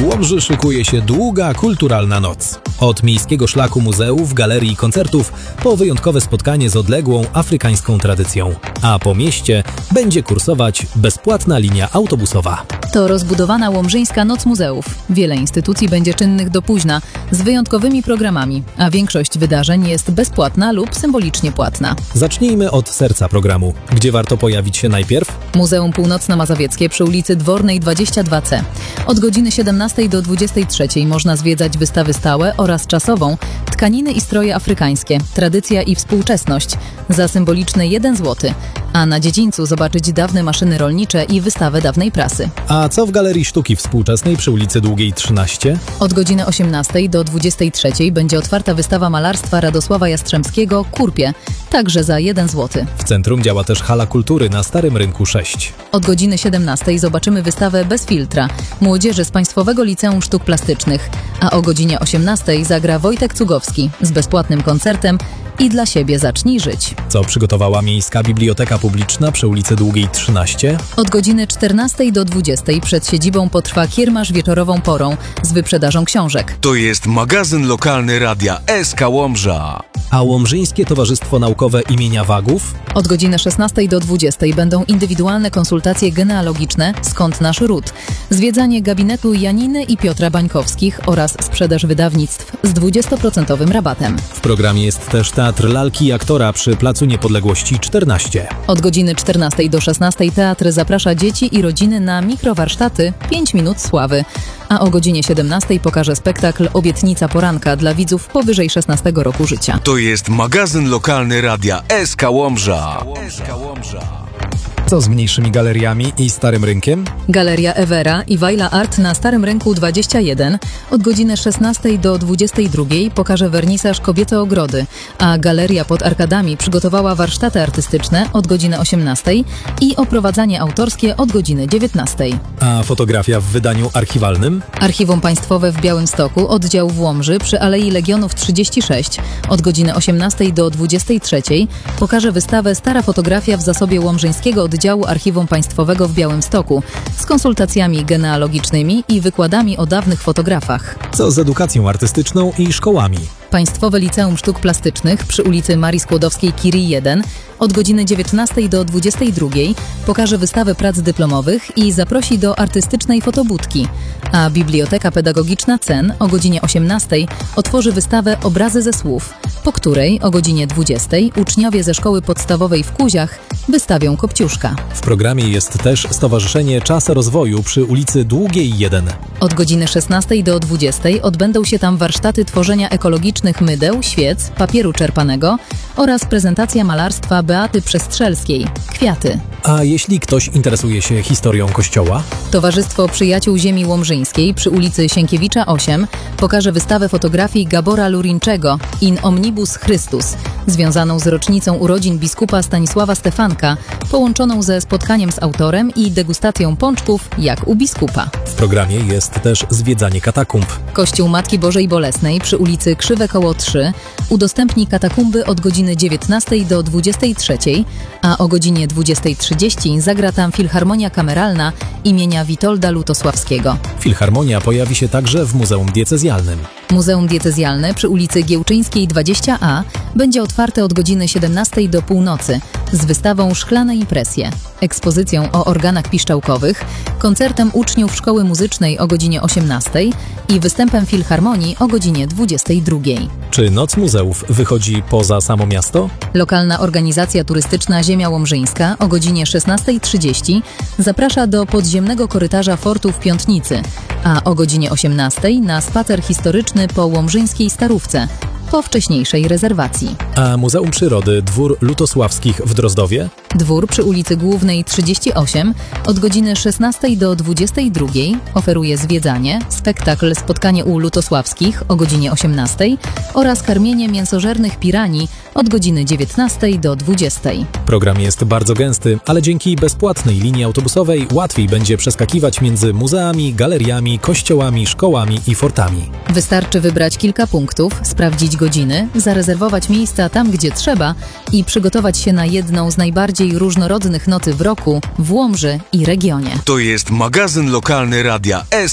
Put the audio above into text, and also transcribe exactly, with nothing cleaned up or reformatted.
W Łomży szykuje się długa kulturalna noc. Od miejskiego szlaku muzeów, galerii i koncertów po wyjątkowe spotkanie z odległą afrykańską tradycją. A po mieście będzie kursować bezpłatna linia autobusowa. To rozbudowana Łomżyńska Noc Muzeów. Wiele instytucji będzie czynnych do późna, z wyjątkowymi programami, a większość wydarzeń jest bezpłatna lub symbolicznie płatna. Zacznijmy od serca programu. Gdzie warto pojawić się najpierw? Muzeum Północno-Mazowieckie przy ulicy Dwornej dwadzieścia dwa C. Od godziny siedemnastej do dwudziestej trzeciej można zwiedzać wystawy stałe oraz czasową Tkaniny i stroje afrykańskie, tradycja i współczesność za symboliczne jeden złoty, a na dziedzińcu zobaczyć dawne maszyny rolnicze i wystawę dawnej prasy. A co w Galerii Sztuki Współczesnej przy ulicy Długiej trzynaście? Od godziny osiemnastej do dwudziestej trzeciej będzie otwarta wystawa malarstwa Radosława Jastrzębskiego Kurpie, także za jeden złoty. W centrum działa też hala kultury na Starym Rynku sześć. Od godziny siedemnastej zobaczymy wystawę Bez filtra młodzieży z Państwowego Liceum Sztuk Plastycznych, a o godzinie osiemnastej zagra Wojtek Cugowski z bezpłatnym koncertem I dla siebie zacznij żyć. Co przygotowała Miejska Biblioteka Publiczna przy ulicy Długiej trzynaście? Od godziny czternastej do dwudziestej przed siedzibą potrwa kiermasz wieczorową porą z wyprzedażą książek. To jest magazyn lokalny Radia S K Łomża. A Łomżyńskie Towarzystwo Naukowe imienia Wagów? Od godziny szesnastej do dwudziestej będą indywidualne konsultacje genealogiczne Skąd nasz ród, zwiedzanie gabinetu Janiny i Piotra Bańkowskich oraz sprzedaż wydawnictw z dwudziestoprocentowym rabatem. W programie jest też Teatr Lalki i Aktora przy Placu Niepodległości czternaście. Od godziny czternastej do szesnastej teatr zaprasza dzieci i rodziny na mikrowarsztaty pięć minut sławy, a o godzinie siedemnastej pokaże spektakl Obietnica poranka dla widzów powyżej szesnastego roku życia. To jest magazyn lokalny Radia S K Łomża. Co z mniejszymi galeriami i Starym Rynkiem? Galeria Ewera i Wajla Art na Starym Rynku dwadzieścia jeden od godziny szesnastej do dwudziestej drugiej pokaże wernisaż Kobiece Ogrody, a Galeria pod Arkadami przygotowała warsztaty artystyczne od godziny osiemnastej i oprowadzanie autorskie od godziny dziewiętnastej. A fotografia w wydaniu archiwalnym? Archiwum Państwowe w Białymstoku, oddział w Łomży przy Alei Legionów trzydzieści sześć od godziny osiemnastej do dwudziestej trzeciej pokaże wystawę Stara fotografia w zasobie Łomżyńskiego Oddziału Archiwum Państwowego w Białymstoku z konsultacjami genealogicznymi i wykładami o dawnych fotografach. Co z edukacją artystyczną i szkołami? Państwowe Liceum Sztuk Plastycznych przy ulicy Marii Skłodowskiej-Curie jeden od godziny dziewiętnastej do dwudziestej drugiej pokaże wystawę prac dyplomowych i zaprosi do artystycznej fotobudki, a Biblioteka Pedagogiczna C E N o godzinie osiemnastej otworzy wystawę Obrazy ze słów, po której o godzinie dwudziestej uczniowie ze Szkoły Podstawowej w Kuziach wystawią Kopciuszka. W programie jest też Stowarzyszenie Czas Rozwoju przy ulicy Długiej jeden. Od godziny szesnastej do dwudziestej odbędą się tam warsztaty tworzenia ekologicznych mydeł, świec, papieru czerpanego oraz prezentacja malarstwa Beaty Przestrzelskiej Kwiaty. A jeśli ktoś interesuje się historią Kościoła? Towarzystwo Przyjaciół Ziemi Łomżyńskiej przy ulicy Sienkiewicza osiem pokaże wystawę fotografii Gabora Lurinczego In Omnibus Christus, związaną z rocznicą urodzin biskupa Stanisława Stefanka, połączoną ze spotkaniem z autorem i degustacją pączków jak u biskupa. W programie jest też zwiedzanie katakumb. Kościół Matki Bożej Bolesnej przy ulicy Krzywe Koło trzy udostępni katakumby od godziny dziewiętnastej do dwudziestej trzeciej, a o godzinie dwudziestej trzydzieści zagra tam Filharmonia Kameralna imienia Witolda Lutosławskiego. Filharmonia pojawi się także w Muzeum Diecezjalnym. Muzeum Diecezjalne przy ulicy Giełczyńskiej dwadzieścia A będzie otwarte od godziny siedemnastej do północy z wystawą Szklane impresje, ekspozycją o organach piszczałkowych, koncertem uczniów Szkoły Muzycznej o godzinie osiemnastej i występem Filharmonii o godzinie dwudziestej drugiej. Czy Noc Muzeów wychodzi poza samo miasto? Lokalna organizacja turystyczna Ziemia Łomżyńska o godzinie szesnastej trzydzieści zaprasza do podziemnego korytarza fortu w Piątnicy, a o godzinie osiemnastej na spacer historyczny po łomżyńskiej Starówce, po wcześniejszej rezerwacji. A Muzeum Przyrody Dwór Lutosławskich w Drozdowie? Dwór przy ulicy Głównej trzydzieści osiem od godziny szesnastej do dwudziestej drugiej oferuje zwiedzanie, spektakl Spotkanie u Lutosławskich o godzinie osiemnastej oraz karmienie mięsożernych piranii od godziny dziewiętnastej do dwudziestej. Program jest bardzo gęsty, ale dzięki bezpłatnej linii autobusowej łatwiej będzie przeskakiwać między muzeami, galeriami, kościołami, szkołami i fortami. Wystarczy wybrać kilka punktów, sprawdzić godziny, zarezerwować miejsca tam, gdzie trzeba i przygotować się na jedną z najbardziej różnorodnych nocy w roku w Łomży i regionie. To jest magazyn lokalny Radia S